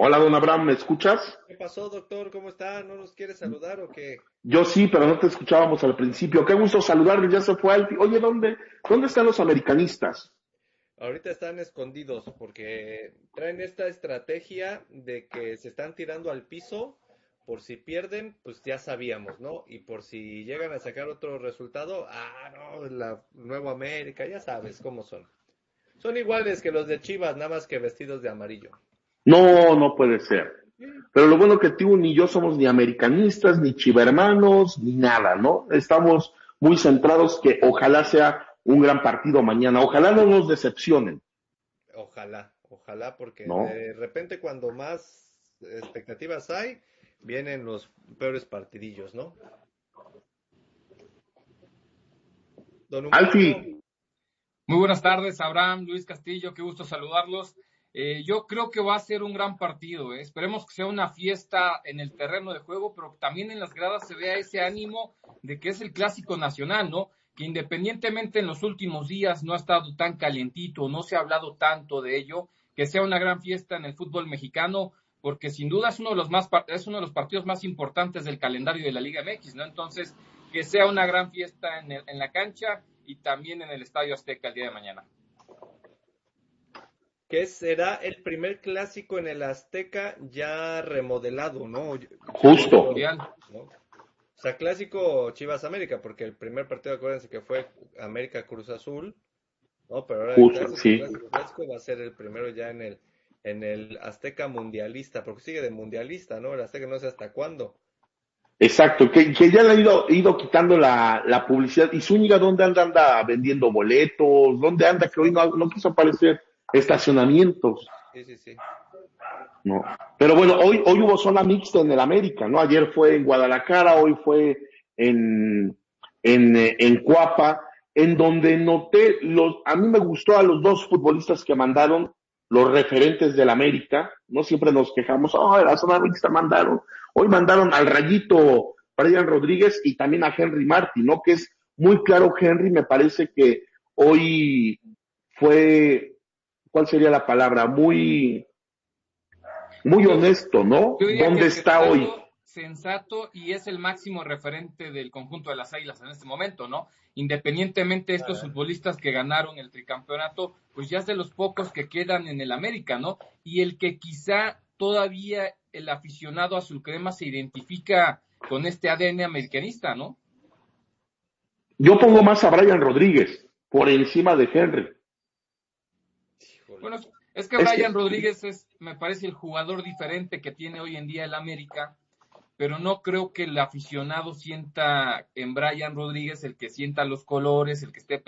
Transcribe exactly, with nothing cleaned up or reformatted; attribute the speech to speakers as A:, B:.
A: Hola, don Abraham, ¿me escuchas?
B: ¿Qué pasó, doctor? ¿Cómo está? ¿No nos quiere saludar o qué?
A: Yo sí, pero no te escuchábamos al principio. Qué gusto saludarle, ya se fue Alfie. Oye, ¿dónde, dónde están los americanistas?
B: Ahorita están escondidos porque traen esta estrategia de que se están tirando al piso por si pierden, pues ya sabíamos, ¿no? Y por si llegan a sacar otro resultado, ah, no, la Nueva América, ya sabes cómo son. Son iguales que los de Chivas, nada más que vestidos de amarillo.
A: No, no puede ser.
B: Sí.
A: Pero lo bueno que tú ni yo somos ni americanistas, ni chivermanos, ni nada, ¿no? Estamos muy centrados que ojalá sea un gran partido mañana. Ojalá no nos decepcionen,
B: Ojalá, ojalá, porque
A: ¿no?
B: de repente cuando más expectativas hay, vienen los peores partidillos, ¿no? Don Humberto,
A: Alfie,
C: Muy buenas tardes, Abraham, Luis Castillo, qué gusto saludarlos. Eh, yo creo que va a ser un gran partido, ¿eh? Esperemos que sea una fiesta en el terreno de juego, pero que también en las gradas se vea ese ánimo de que es el clásico nacional, ¿no? Que independientemente en los últimos días no ha estado tan calientito, no se ha hablado tanto de ello, que sea una gran fiesta en el fútbol mexicano, porque sin duda es uno de los más es uno de los partidos más importantes del calendario de la Liga M X, ¿no? Entonces, que sea una gran fiesta en, el, en la cancha y también en el Estadio Azteca el día de mañana.
B: que será el primer clásico en el Azteca ya remodelado, ¿no? Según
A: justo.
B: yo, ¿no? O sea, clásico Chivas América, porque el primer partido, acuérdense que fue América Cruz Azul, ¿no? Pero ahora el
A: Justo,
B: clásico,
A: sí.
B: clásico, clásico va a ser el primero ya en el, en el Azteca Mundialista, porque sigue de Mundialista, ¿no? El Azteca no sé hasta cuándo.
A: Exacto, que, que ya le han ido, ido quitando la, la publicidad. ¿Y Zúñiga dónde anda? Anda vendiendo boletos, ¿dónde anda? Que hoy no, no quiso aparecer estacionamientos,
B: Sí, sí, sí.
A: ¿no? Pero bueno, hoy, hoy hubo zona mixta en el América, ¿no? Ayer fue en Guadalajara, hoy fue en, en, eh, en Cuapa, en donde noté, los, a mí me gustó a los dos futbolistas que mandaron, los referentes del América, no siempre nos quejamos, oh, la zona mixta mandaron, hoy mandaron al Rayito Brian Rodríguez y también a Henry Martin, ¿no? Que es muy claro, Henry, me parece que hoy fue, ¿cuál sería la palabra? Muy, muy
C: Yo,
A: honesto, ¿no?
C: yo diría
A: ¿Dónde
C: que
A: está hoy?
C: sensato, sensato y es el máximo referente del conjunto de las Águilas en este momento, ¿no? Independientemente de estos
B: Ah,
C: futbolistas que ganaron el tricampeonato, pues ya es de los pocos que quedan en el América, ¿no? Y el que quizá todavía el aficionado azul crema se identifica con este A D N americanista, ¿no?
A: Yo pongo más a Brian Rodríguez por encima de Henry.
B: híjole.
C: Bueno, es que
A: Es
C: Brian
A: que,
C: Rodríguez es, me parece, el jugador diferente que tiene hoy en día el América, pero no creo que el aficionado sienta en Brian Rodríguez el que sienta los colores, el que esté